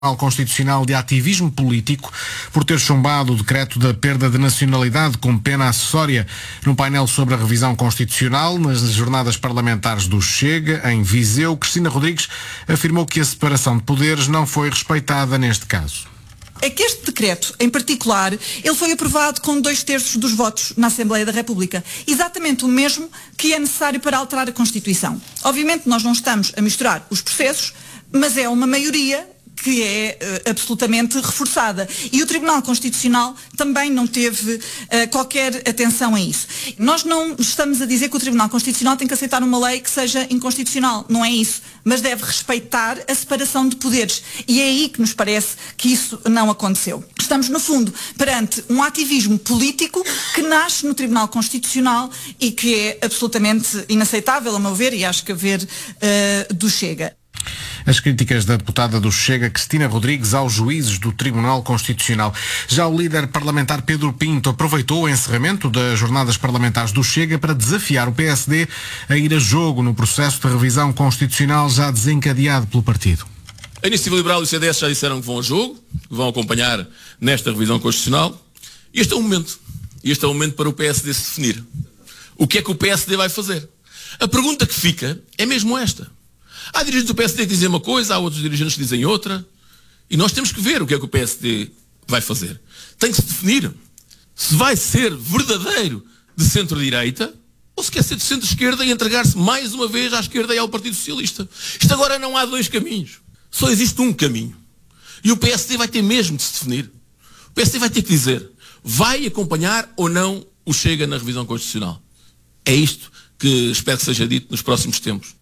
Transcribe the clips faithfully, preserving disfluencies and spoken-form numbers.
Constitucional de ativismo político por ter chumbado o decreto da perda de nacionalidade como pena acessória no painel sobre a revisão constitucional nas jornadas parlamentares do Chega, em Viseu. Cristina Rodrigues afirmou que a separação de poderes não foi respeitada neste caso. É que este decreto, em particular, ele foi aprovado com dois terços dos votos na Assembleia da República. Exatamente o mesmo que é necessário para alterar a Constituição. Obviamente nós não estamos a misturar os processos, mas é uma maioria que é uh, absolutamente reforçada. E o Tribunal Constitucional também não teve uh, qualquer atenção a isso. Nós não estamos a dizer que o Tribunal Constitucional tem que aceitar uma lei que seja inconstitucional. Não é isso. Mas deve respeitar a separação de poderes. E é aí que nos parece que isso não aconteceu. Estamos, no fundo, perante um ativismo político que nasce no Tribunal Constitucional e que é absolutamente inaceitável, a meu ver, e acho que a ver uh, do Chega. As críticas da deputada do Chega, Cristina Rodrigues, aos juízes do Tribunal Constitucional. Já o líder parlamentar Pedro Pinto aproveitou o encerramento das jornadas parlamentares do Chega para desafiar o P S D a ir a jogo no processo de revisão constitucional já desencadeado pelo partido. A Iniciativa Liberal e o C D S já disseram que vão a jogo, que vão acompanhar nesta revisão constitucional. E este é o momento. Este é o momento para o P S D se definir. O que é que o P S D vai fazer? A pergunta que fica é mesmo esta. Há dirigentes do P S D que dizem uma coisa, há outros dirigentes que dizem outra. E nós temos que ver o que é que o P S D vai fazer. Tem que se definir se vai ser verdadeiro de centro-direita ou se quer ser de centro-esquerda e entregar-se mais uma vez à esquerda e ao Partido Socialista. Isto agora não há dois caminhos. Só existe um caminho. E o P S D vai ter mesmo de se definir. O P S D vai ter que dizer, vai acompanhar ou não o Chega na revisão constitucional. É isto que espero que seja dito nos próximos tempos.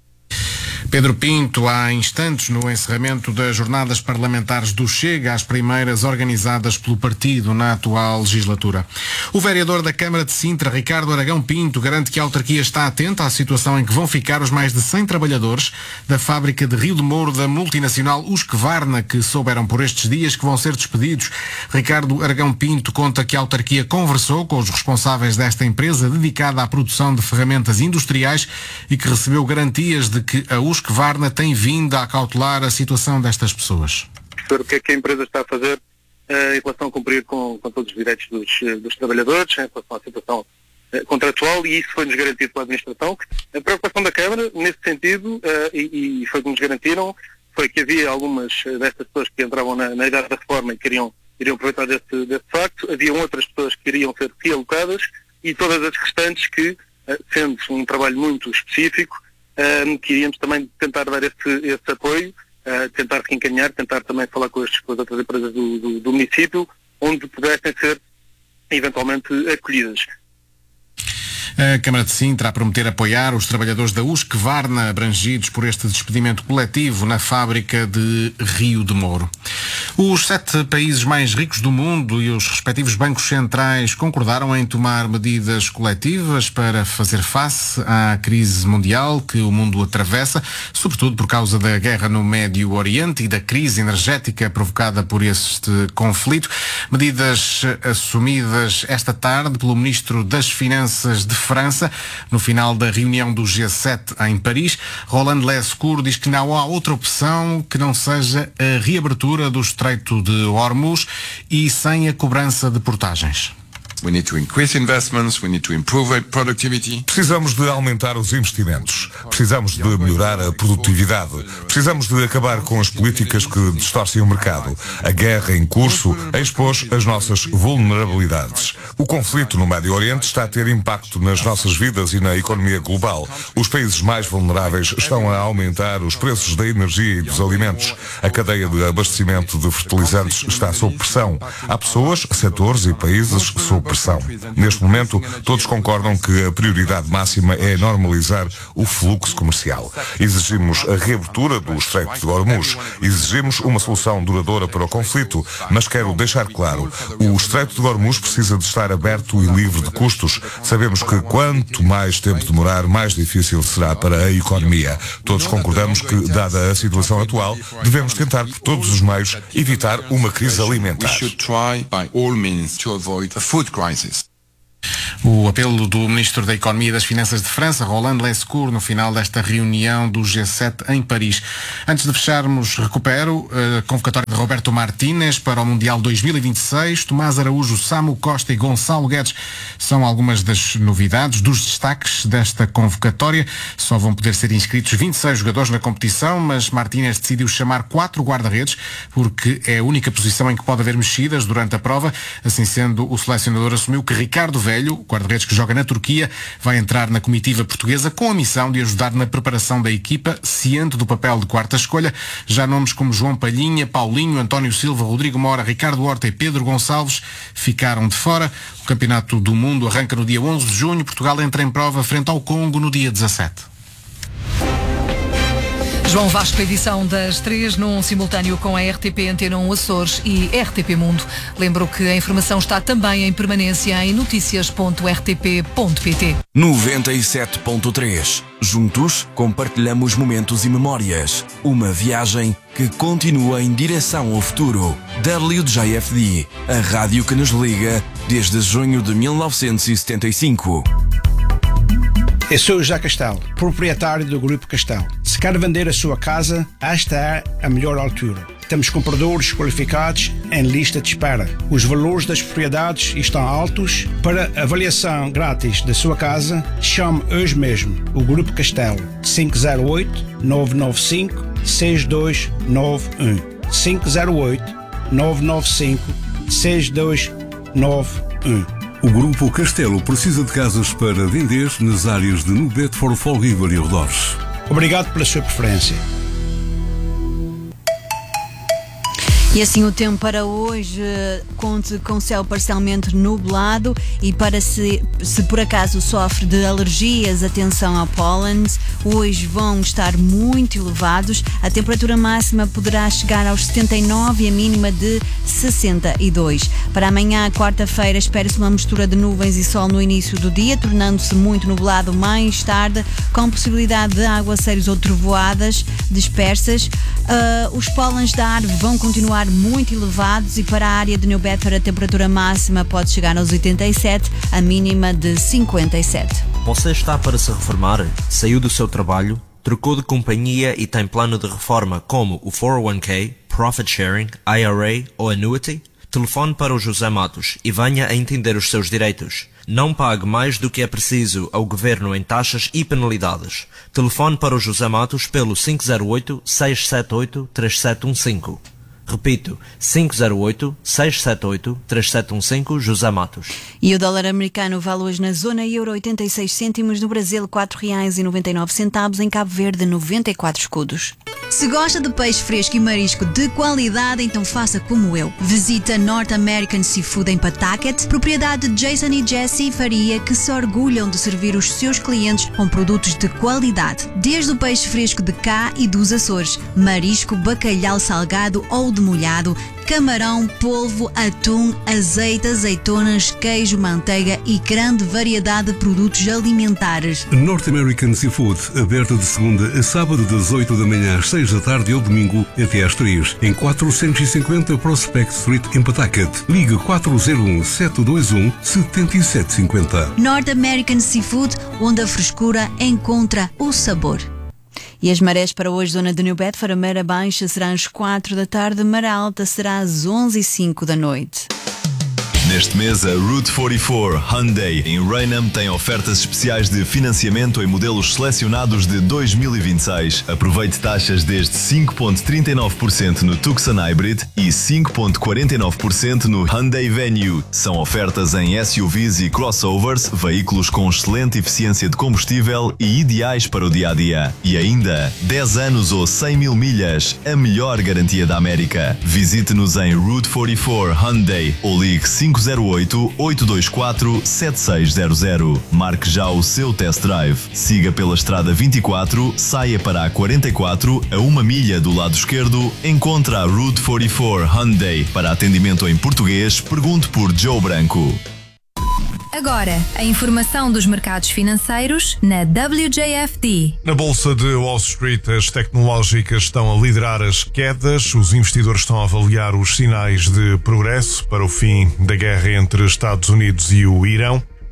Pedro Pinto, há instantes no encerramento das jornadas parlamentares do Chega, as primeiras organizadas pelo partido na atual legislatura. O vereador da Câmara de Sintra, Ricardo Aragão Pinto, garante que a autarquia está atenta à situação em que vão ficar os mais de cem trabalhadores da fábrica de Rio de Moro da multinacional Husqvarna, que souberam por estes dias que vão ser despedidos. Ricardo Aragão Pinto conta que a autarquia conversou com os responsáveis desta empresa dedicada à produção de ferramentas industriais e que recebeu garantias de que a Husqvarna tem vindo a acautelar a situação destas pessoas. O que é que a empresa está a fazer uh, em relação a cumprir com, com todos os direitos dos, dos trabalhadores, em relação à situação uh, contratual, e isso foi-nos garantido pela administração. A preocupação da Câmara, nesse sentido, uh, e, e foi que nos garantiram, foi que havia algumas destas pessoas que entravam na, na idade da reforma e queriam, iriam aproveitar desse, desse facto, havia outras pessoas que iriam ser realocadas e todas as restantes que, uh, sendo um trabalho muito específico, Um, que iríamos também tentar dar esse, esse apoio, uh, tentar reencaminhar, tentar também falar com, estes, com as outras empresas do, do, do município, onde pudessem ser eventualmente acolhidas. A Câmara de Sintra a prometer apoiar os trabalhadores da Husqvarna abrangidos por este despedimento coletivo na fábrica de Rio de Moro. Os sete países mais ricos do mundo e os respectivos bancos centrais concordaram em tomar medidas coletivas para fazer face à crise mundial que o mundo atravessa, sobretudo por causa da guerra no Médio Oriente e da crise energética provocada por este conflito. Medidas assumidas esta tarde pelo Ministro das Finanças de França, no final da reunião do G sete em Paris. Roland Lescure diz que não há outra opção que não seja a reabertura do Estreito de Hormuz e sem a cobrança de portagens. We need to increase investments, we need to improve productivity. Precisamos de aumentar os investimentos, precisamos de melhorar a produtividade, precisamos de acabar com as políticas que distorcem o mercado. A guerra em curso expôs as nossas vulnerabilidades. O conflito no Médio Oriente está a ter impacto nas nossas vidas e na economia global. Os países mais vulneráveis estão a aumentar os preços da energia e dos alimentos. A cadeia de abastecimento de fertilizantes está sob pressão. Há pessoas, setores e países sob pressão. Neste momento, todos concordam que a prioridade máxima é normalizar o fluxo comercial. Exigimos a reabertura do Estreito de Hormuz. Exigimos uma solução duradoura para o conflito, mas quero deixar claro, o Estreito de Hormuz precisa de estar aberto e livre de custos. Sabemos que quanto mais tempo demorar, mais difícil será para a economia. Todos concordamos que, dada a situação atual, devemos tentar por todos os meios evitar uma crise alimentar. We should try by all means to avoid a food crisis. O apelo do Ministro da Economia e das Finanças de França, Roland Lescure, no final desta reunião do G sete em Paris. Antes de fecharmos, recupero a convocatória de Roberto Martínez para o Mundial dois mil e vinte e seis. Tomás Araújo, Samu Costa e Gonçalo Guedes são algumas das novidades, dos destaques desta convocatória. Só vão poder ser inscritos vinte e seis jogadores na competição, mas Martínez decidiu chamar quatro guarda-redes, porque é a única posição em que pode haver mexidas durante a prova. Assim sendo, o selecionador assumiu que Ricardo Velho, guarda-redes que joga na Turquia, vai entrar na comitiva portuguesa com a missão de ajudar na preparação da equipa, ciente do papel de quarta escolha. Já nomes como João Palhinha, Paulinho, António Silva, Rodrigo Mora, Ricardo Horta e Pedro Gonçalves ficaram de fora. O Campeonato do Mundo arranca no dia onze de junho. Portugal entra em prova frente ao Congo no dia dezassete. João Vasco, edição das três, num simultâneo com a R T P Antena um Açores e R T P Mundo. Lembro que a informação está também em permanência em noticias ponto r t p ponto p t. noventa e sete ponto três. Juntos compartilhamos momentos e memórias. Uma viagem que continua em direção ao futuro. W J F D, a rádio que nos liga desde junho de mil novecentos e setenta e cinco. Eu sou o José Castelo, proprietário do Grupo Castelo. Se quer vender a sua casa, esta é a melhor altura. Temos compradores qualificados em lista de espera. Os valores das propriedades estão altos. Para avaliação grátis da sua casa, chame hoje mesmo o Grupo Castelo. cinco zero oito, nove nove cinco, seis dois nove um. cinco zero oito, nove nove cinco, seis dois nove um. O Grupo Castelo precisa de casas para vender nas áreas de New Bedford, Fall River e arredores. Obrigado pela sua preferência. E assim o tempo para hoje, conte com céu parcialmente nublado e para se, se por acaso sofre de alergias, atenção ao pólen. Hoje vão estar muito elevados, a temperatura máxima poderá chegar aos setenta e nove e a mínima de sessenta e dois. Para amanhã, quarta-feira, espera-se uma mistura de nuvens e sol no início do dia, tornando-se muito nublado mais tarde, com possibilidade de aguaceiros ou trovoadas dispersas. Uh, os pólenes da árvore vão continuar muito elevados e para a área de New Bedford a temperatura máxima pode chegar aos oitenta e sete, a mínima de cinquenta e sete. Você está para se reformar? Saiu do seu trabalho? Trocou de companhia e tem plano de reforma como o quatro oh um k, Profit Sharing, I R A ou Annuity? Telefone para o José Matos e venha a entender os seus direitos. Não pague mais do que é preciso ao Governo em taxas e penalidades. Telefone para o José Matos pelo cinco zero oito, seis sete oito, três sete um cinco. Repito, cinco zero oito, seis sete oito, três sete um cinco, José Matos. E o dólar americano vale hoje na zona euro oitenta e seis cêntimos, no Brasil quatro reais e noventa e nove centavos, em Cabo Verde noventa e quatro escudos. Se gosta de peixe fresco e marisco de qualidade, então faça como eu. Visita North American Seafood em Pawtucket, propriedade de Jason e Jessie Faria, que se orgulham de servir os seus clientes com produtos de qualidade. Desde o peixe fresco de cá e dos Açores, marisco, bacalhau salgado ou demolhado, camarão, polvo, atum, azeite, azeitonas, queijo, manteiga e grande variedade de produtos alimentares. North American Seafood, aberta de segunda a sábado das oito da manhã às seis da tarde ou domingo até às três, em quatrocentos e cinquenta Prospect Street em Pawtucket. Liga quatro zero um, sete dois um, sete sete cinco zero. North American Seafood, onde a frescura encontra o sabor. E as marés para hoje, zona de New Bedford, a maré baixa será às quatro da tarde, a maré alta será às onze e cinco da noite. Neste mês, a Route quarenta e quatro Hyundai em Raynham tem ofertas especiais de financiamento em modelos selecionados de dois mil e vinte e seis. Aproveite taxas desde cinco vírgula trinta e nove por cento no Tucson Hybrid e cinco vírgula quarenta e nove por cento no Hyundai Venue. São ofertas em S U Vs e crossovers, veículos com excelente eficiência de combustível e ideais para o dia-a-dia. E ainda, dez anos ou cem mil milhas, a melhor garantia da América. Visite-nos em Route quarenta e quatro Hyundai ou ligue cinco zero oito, oito dois quatro, sete seis zero zero. Marque já o seu test drive. Siga pela estrada vinte e quatro, saia para a quarenta e quatro, a uma milha do lado esquerdo, encontra a Route quarenta e quatro Hyundai. Para atendimento em português, pergunte por Joe Branco. Agora, a informação dos mercados financeiros na W J F D. Na Bolsa de Wall Street, as tecnológicas estão a liderar as quedas. Os investidores estão a avaliar os sinais de progresso para o fim da guerra entre Estados Unidos e o Irão.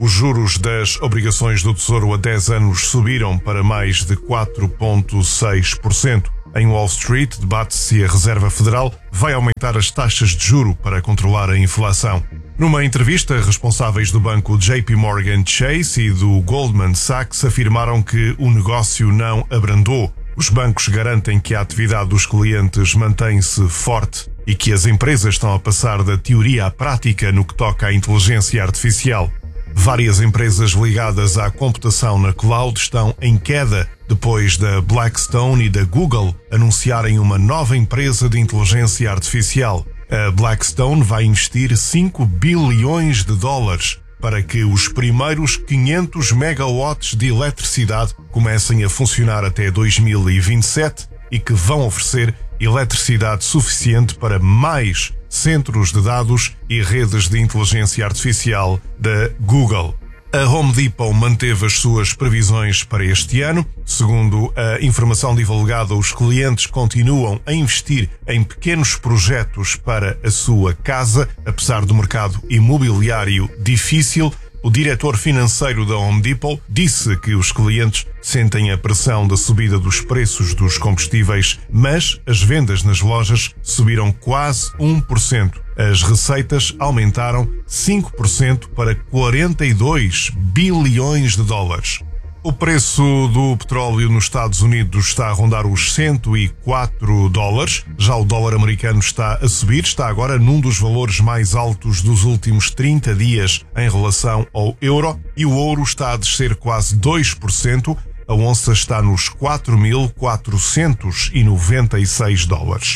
Os juros das obrigações do Tesouro a dez anos subiram para mais de quatro vírgula seis por cento. Em Wall Street, debate-se se a Reserva Federal vai aumentar as taxas de juro para controlar a inflação. Numa entrevista, responsáveis do banco J P Morgan Chase e do Goldman Sachs afirmaram que o negócio não abrandou. Os bancos garantem que a atividade dos clientes mantém-se forte e que as empresas estão a passar da teoria à prática no que toca à inteligência artificial. Várias empresas ligadas à computação na cloud estão em queda depois da Blackstone e da Google anunciarem uma nova empresa de inteligência artificial. A Blackstone vai investir cinco bilhões de dólares para que os primeiros quinhentos megawatts de eletricidade comecem a funcionar até dois mil e vinte e sete e que vão oferecer eletricidade suficiente para mais centros de dados e redes de inteligência artificial da Google. A Home Depot manteve as suas previsões para este ano. Segundo a informação divulgada, os clientes continuam a investir em pequenos projetos para a sua casa, apesar do mercado imobiliário difícil. O diretor financeiro da Home Depot disse que os clientes sentem a pressão da subida dos preços dos combustíveis, mas as vendas nas lojas subiram quase um por cento. As receitas aumentaram cinco por cento para quarenta e dois bilhões de dólares. O preço do petróleo nos Estados Unidos está a rondar os cento e quatro dólares. Já o dólar americano está a subir, está agora num dos valores mais altos dos últimos trinta dias em relação ao euro. E o ouro está a descer quase dois por cento. A onça está nos quatro mil quatrocentos e noventa e seis dólares.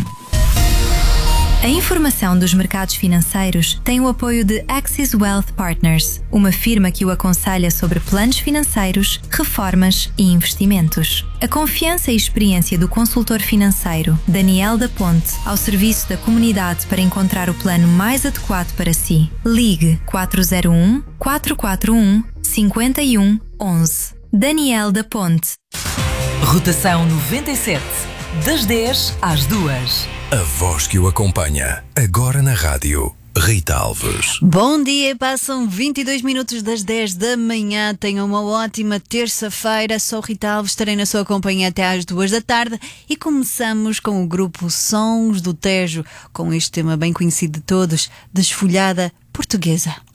A informação dos mercados financeiros tem o apoio de Axis Wealth Partners, uma firma que o aconselha sobre planos financeiros, reformas e investimentos. A confiança e experiência do consultor financeiro Daniel da Ponte ao serviço da comunidade para encontrar o plano mais adequado para si. Ligue quatro zero um, quatro quatro um, cinco um um um. Daniel da Ponte. Rotação noventa e sete, das dez às duas. A voz que o acompanha, agora na rádio, Rita Alves. Bom dia, passam vinte e dois minutos das dez da manhã. Tenham uma ótima terça-feira. Sou Rita Alves, estarei na sua companhia até às duas da tarde e começamos com o grupo Sons do Tejo, com este tema bem conhecido de todos, Desfolhada Portuguesa.